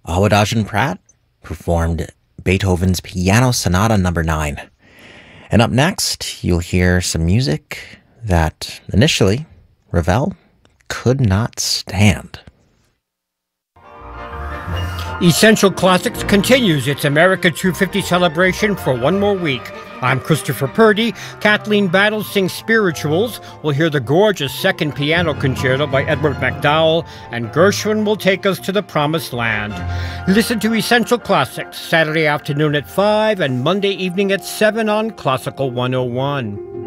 Awadajan Pratt performed Beethoven's Piano Sonata No. 9. And up next, you'll hear some music that initially Ravel could not stand. Essential Classics continues its America 250 celebration for one more week. I'm Christopher Purdy. Kathleen Battle sings Spirituals. We'll hear the gorgeous second piano concerto by Edward MacDowell, and Gershwin will take us to the Promised Land. Listen to Essential Classics Saturday afternoon at 5 and Monday evening at 7 on Classical 101.